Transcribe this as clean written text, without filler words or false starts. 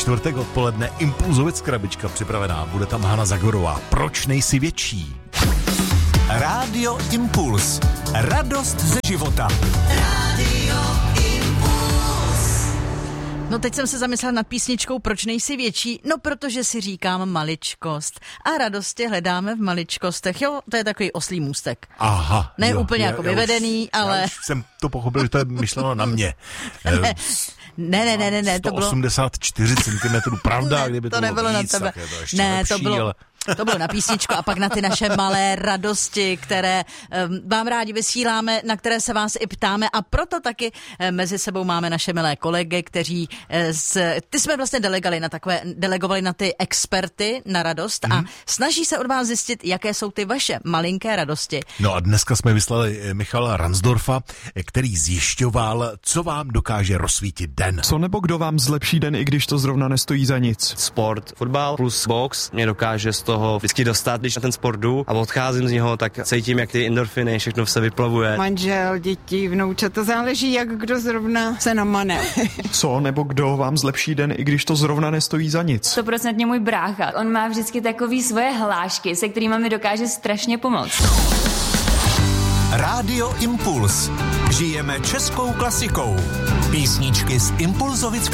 čtvrtek odpoledne Impulzovic krabička připravená. Bude tam Hana Zagorová. Proč nejsi větší? Rádio Impuls. Radost ze života. Rádio Impuls. No teď jsem se zamyslela nad písničkou Proč nejsi větší? No protože si říkám maličkost. A radosti hledáme v maličkostech. Jo, to je takový oslý můstek. Aha. Ne jo, úplně jako vyvedený, ale... Já už jsem to pochopil, že to je myšleno na mě. Ne, to bylo... 184 cm, pravda, ne, kdyby to to nebylo na víc, tebe. tak je to ještě Ne, lepší, to bylo... ale... To bylo na písničku a pak na ty naše malé radosti, které vám rádi vysíláme, na které se vás i ptáme a proto taky mezi sebou máme naše milé kolegy, kteří ty jsme vlastně delegovali na ty experty na radost a snaží se od vás zjistit, jaké jsou ty vaše malinké radosti. No a dneska jsme vyslali Michala Ransdorfa, který zjišťoval, co vám dokáže rozsvítit den. Co nebo kdo vám zlepší den, i když to zrovna nestojí za nic? Sport, fotbal plus box mě dokáže z toho vždycky dostat, když na ten sport jdu a odcházím z něho, tak cítím, jak ty endorfiny, všechno v se vyplavuje. Manžel, děti, vnouče, to záleží, jak kdo zrovna se namane. Co nebo kdo vám zlepší den, i když to zrovna nestojí za nic? 100% můj brácha. On má vždycky takový svoje hlášky, se kterými mi dokáže strašně pomoct. Rádio Impuls. Žijeme českou klasikou. Písničky z Impulzovic